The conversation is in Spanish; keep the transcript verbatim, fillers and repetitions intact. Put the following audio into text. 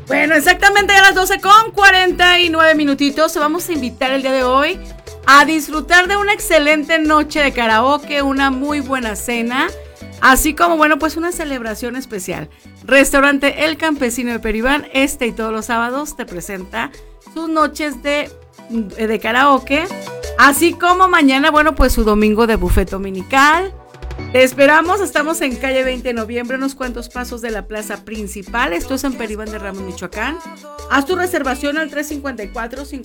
Bueno, exactamente a las doce con cuarenta y nueve minutitos. Te vamos a invitar el día de hoy a disfrutar de una excelente noche de karaoke, una muy buena cena, así como, bueno, pues una celebración especial. Restaurante El Campesino de Peribán, este y todos los sábados te presenta sus noches de, de karaoke, así como mañana, bueno, pues su domingo de buffet dominical. Te esperamos, estamos en calle veinte de noviembre, unos cuantos pasos de la plaza principal. Esto es en Peribán de Ramos, Michoacán. Haz tu reservación al tres cinco cuatro, cinco